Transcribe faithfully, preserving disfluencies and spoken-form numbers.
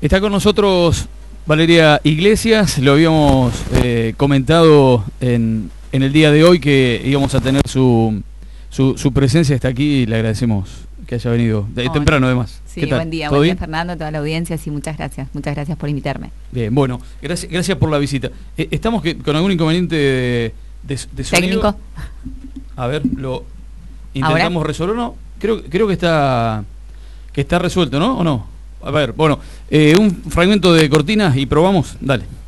Está con nosotros Valeria Iglesias, lo habíamos eh, comentado en, en el día de hoy que íbamos a tener su, su, su presencia, está aquí y le agradecemos que haya venido de, temprano además. Sí, ¿Qué tal? buen día, ¿Todo buen día bien? Fernando, toda la audiencia, sí, muchas gracias, muchas gracias por invitarme. Bien, bueno, gracias, gracias por la visita. Eh, ¿Estamos que, con algún inconveniente de, de, de sonido? ¿Técnico? A ver, lo intentamos ¿Ahora? resolver, ¿no? Creo, creo que está que está resuelto, ¿no? ¿O no? A ver, bueno, eh, un fragmento de cortinas y probamos, dale.